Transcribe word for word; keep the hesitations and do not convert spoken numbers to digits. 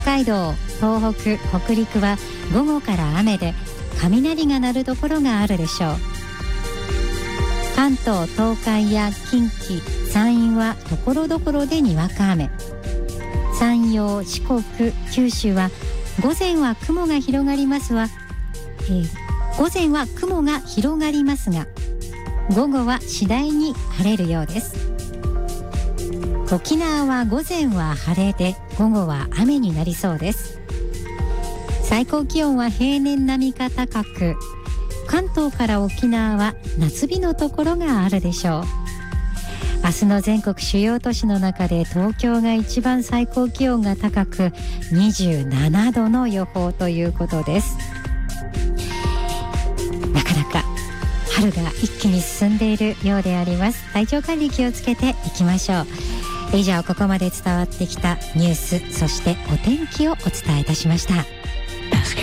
北海道、東北、北陸は午後から雨で雷が鳴るところがあるでしょう。関東、東海や近畿、山陰はところどころでにわか雨。山陽、四国、九州は午前は雲が広がりますわ、えー、午前は雲が広がりますが午後は次第に晴れるようです。沖縄は午前は晴れで午後は雨になりそうです。最高気温は平年並みか高く、関東から沖縄は夏日のところがあるでしょう。明日の全国主要都市の中で東京が一番最高気温が高くにじゅうななどの予報ということです。なかなか春が一気に進んでいるようであります。体調管理気をつけていきましょう。以上、ここまで伝わってきたニュース、そしてお天気をお伝えいたしました。